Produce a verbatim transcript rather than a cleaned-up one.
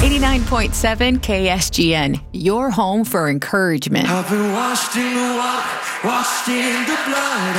eighty-nine point seven K S G N, your home for encouragement. I've been washed in the water, washed in the blood.